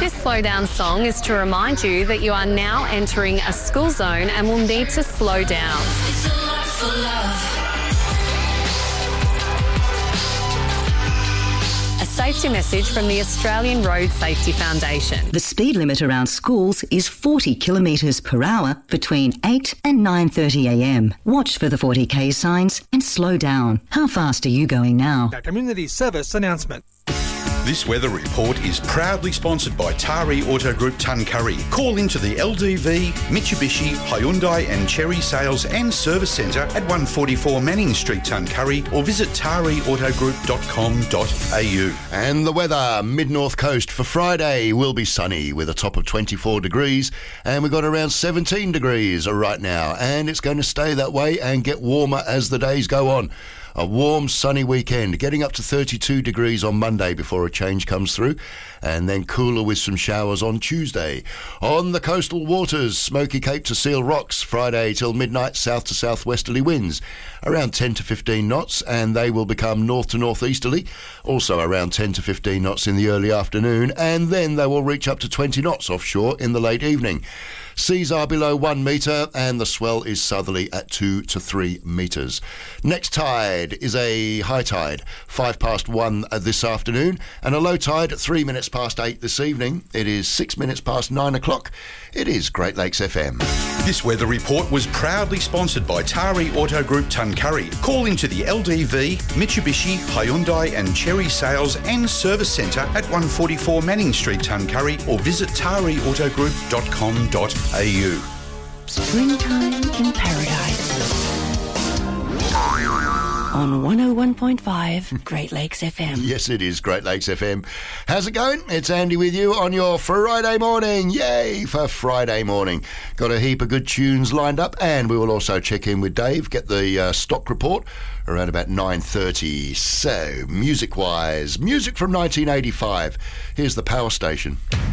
This slow down song is to remind you that you are now entering a school zone and will need to slow down. It's a lot for love. A safety message from the Australian Road Safety Foundation. The speed limit around schools is 40 kilometres per hour between 8 and 9:30am. Watch for the 40k signs and slow down. How fast are you going now? A community service announcement. This weather report is proudly sponsored by Tari Auto Group Tuncurry. Call into the LDV, Mitsubishi, Hyundai and Cherry Sales and Service Centre at 144 Manning Street, Tuncurry, or visit tariautogroup.com.au. And the weather, mid-north coast for Friday will be sunny with a top of 24 degrees, and we've got around 17 degrees right now, and it's going to stay that way and get warmer as the days go on. A warm, sunny weekend, getting up to 32 degrees on Monday before a change comes through, and then cooler with some showers on Tuesday. On the coastal waters, Smoky Cape to Seal Rocks, Friday till midnight, south to southwesterly winds, around 10 to 15 knots, and they will become north to northeasterly, also around 10 to 15 knots in the early afternoon, and then they will reach up to 20 knots offshore in the late evening. Seas are below 1 metre and the swell is southerly at 2 to 3 metres. Next tide is a high tide, 1:05 this afternoon, and a low tide at 3 minutes past 8 this evening. It is 6 minutes past 9 o'clock. It is Great Lakes FM. This weather report was proudly sponsored by Tari Auto Group Tuncurry. Call into the LDV, Mitsubishi, Hyundai and Cherry Sales and Service Centre at 144 Manning Street, Tuncurry, or visit tariautogroup.com.au. Springtime in Paradise. On 101.5 Great Lakes FM. Yes, it is Great Lakes FM. How's it going? It's Andy with you on your Friday morning. Yay for Friday morning. Got a heap of good tunes lined up, and we will also check in with Dave, get the stock report around about 9:30. So, music-wise, music from 1985. Here's the Power Station.